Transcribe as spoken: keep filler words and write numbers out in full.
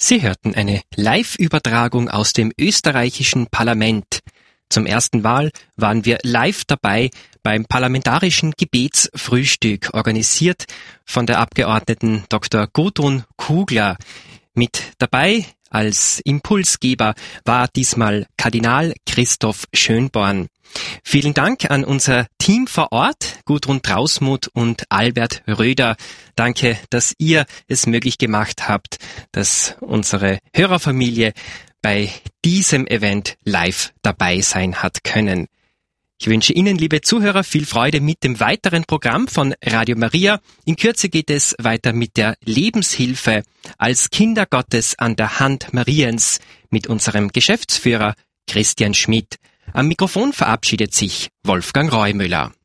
Sie hörten eine Live-Übertragung aus dem österreichischen Parlament. Zum ersten Mal waren wir live dabei beim parlamentarischen Gebetsfrühstück, organisiert von der Abgeordneten Doktor Gudrun Kugler. Mit dabei als Impulsgeber war diesmal Kardinal Christoph Schönborn. Vielen Dank an unser Team vor Ort, Gudrun Trausmuth und Albert Röder. Danke, dass ihr es möglich gemacht habt, dass unsere Hörerfamilie bei diesem Event live dabei sein hat können. Ich wünsche Ihnen, liebe Zuhörer, viel Freude mit dem weiteren Programm von Radio Maria. In Kürze geht es weiter mit der Lebenshilfe als Kinder Gottes an der Hand Mariens mit unserem Geschäftsführer Christian Schmidt. Am Mikrofon verabschiedet sich Wolfgang Reumüller.